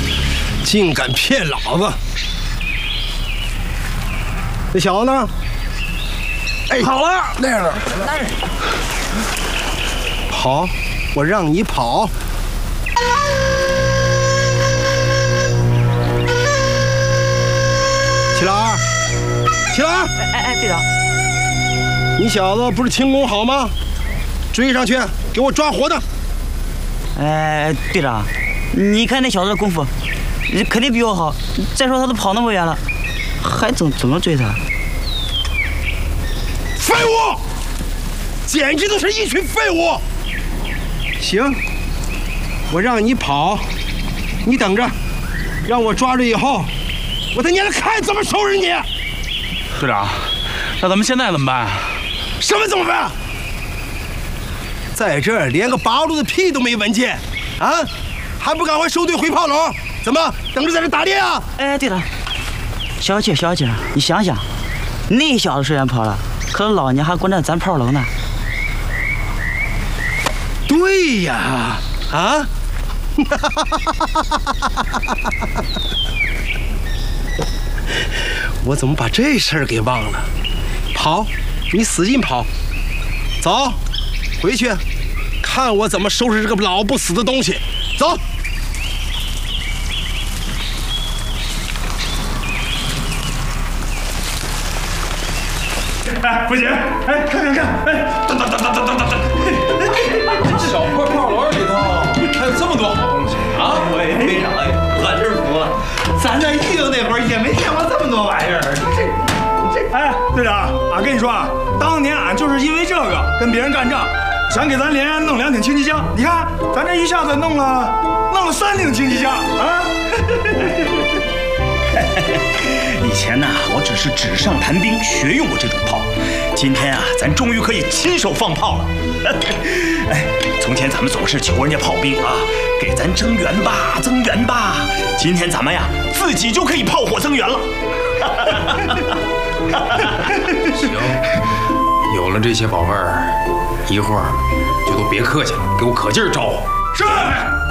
竟敢骗老子！那小子呢？哎， 跑了， 那样的，跑，我让你跑。齐老二，齐老二， 哎，队长， 你小子不是轻功好吗？追上去，给我抓活的！ 哎，队长，你看那小子的功夫，肯定比我好。再说他都跑那么远了，还怎么追他？ 废物，简直都是一群废物！行，我让你跑，你等着，让我抓住以后，我再撵着看怎么收拾你！ 队长，那咱们现在怎么办啊？ 什么怎么办？在这儿连个八路的屁都没闻见，啊，还不赶快收队回炮楼？怎么等着在这打猎啊？ 哎，对了，小姐，你想想，那小子虽然跑了，可是老娘还关着咱炮楼呢。 对呀，啊！我怎么把这事儿给忘了？跑，你使劲跑，走，回去，看我怎么收拾这个老不死的东西。走。 哎，不行！哎，看，哎，等， 小破炮楼里头还有这么多好东西啊！ 队长，我真服了，咱在狱警那会儿也没见过这么多玩意儿。 哎，队长，俺跟你说啊，当年俺就是因为这个跟别人干仗，想给咱连弄2挺轻机枪。你看，咱这一下子弄了3挺轻机枪啊！ 以前呢，我只是纸上谈兵，学用过这种炮。今天啊，咱终于可以亲手放炮了。哎，从前咱们总是求人家炮兵啊，给咱增援吧。今天咱们呀，自己就可以炮火增援了。 行，有了这些宝贝儿，一会儿就都别客气了，给我可劲儿招呼。 是。